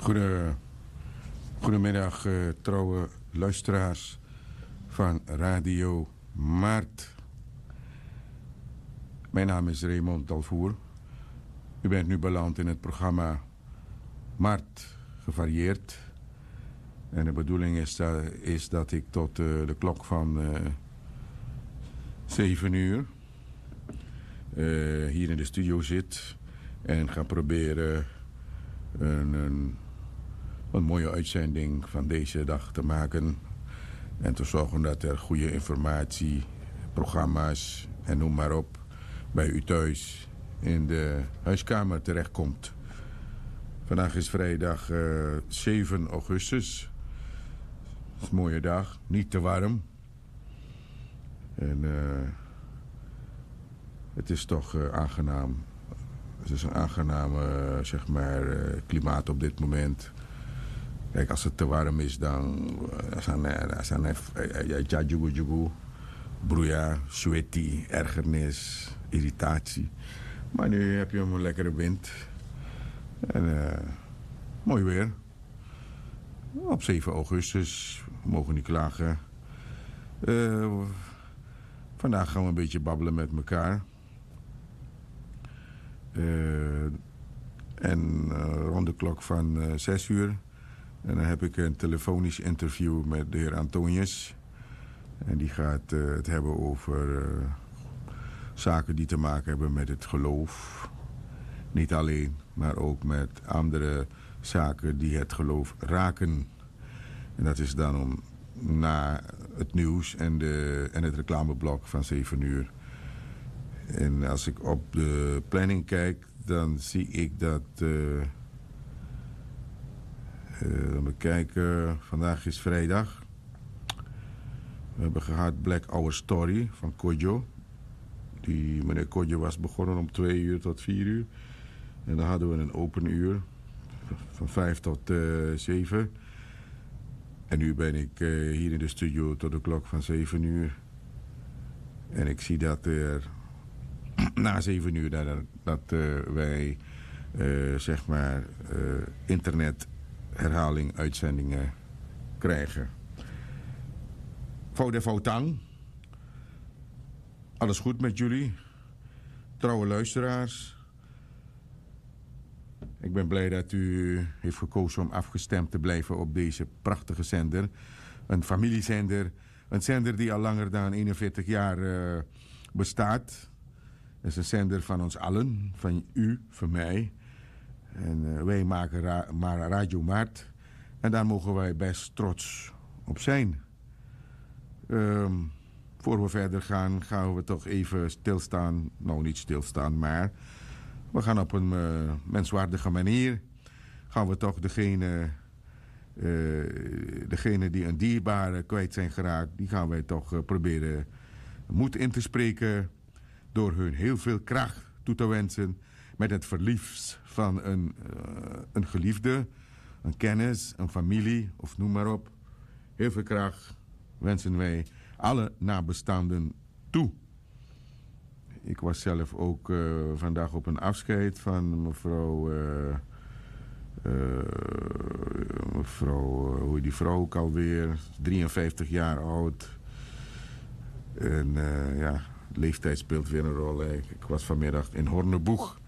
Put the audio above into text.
Goedemiddag, trouwe luisteraars van Radio Maart. Mijn naam is Raymond Dalvoer. U bent nu beland in het programma Maart gevarieerd. En de bedoeling is dat ik tot de klok van 7 uur hier in de studio zit en ga proberen een mooie uitzending van deze dag te maken. En te zorgen dat er goede informatie, programma's en noem maar op bij u thuis in de huiskamer terechtkomt. Vandaag is vrijdag 7 augustus. Het is een mooie dag, niet te warm. En het is toch aangenaam. Het is een aangename klimaat op dit moment. Kijk, als het te warm is, dan broeia, sweaty, ergernis, irritatie. Maar nu heb je een lekkere wind. En mooi weer. Op 7 augustus, we mogen niet klagen. Vandaag gaan we een beetje babbelen met elkaar. Rond de klok van 6 uur. En dan heb ik een telefonisch interview met de heer Antonius. En die gaat het hebben over zaken die te maken hebben met het geloof. Niet alleen, maar ook met andere zaken die het geloof raken. En dat is dan na het nieuws en het reclameblok van 7 uur. En als ik op de planning kijk, dan zie ik dat... we kijken, vandaag is vrijdag. We hebben gehad Black Hour Story van Kodjo. Meneer Kodjo was begonnen om 2 uur tot 4 uur. En dan hadden we een open uur van 5 tot 7. En nu ben ik hier in de studio tot de klok van 7 uur. En ik zie dat er na 7 uur dat wij internet herhaling uitzendingen krijgen. Foude Foutang. Alles goed met jullie? Trouwe luisteraars. Ik ben blij dat u heeft gekozen om afgestemd te blijven op deze prachtige zender. Een familiezender. Een zender die al langer dan 41 jaar bestaat. Het is een zender van ons allen. Van u, van mij. En wij maken Radio Maart. En daar mogen wij best trots op zijn. Voor we verder gaan we toch even stilstaan. Nou, niet stilstaan, maar... we gaan op een menswaardige manier... gaan we toch degene die een dierbare kwijt zijn geraakt... die gaan wij toch proberen moed in te spreken... door hun heel veel kracht toe te wensen... met het verlies van een geliefde, een kennis, een familie of noem maar op. Heel veel kracht wensen wij alle nabestaanden toe. Ik was zelf ook vandaag op een afscheid van mevrouw... hoe die vrouw ook alweer, 53 jaar oud. En leeftijd speelt weer een rol. Ik was vanmiddag in Horneboeg.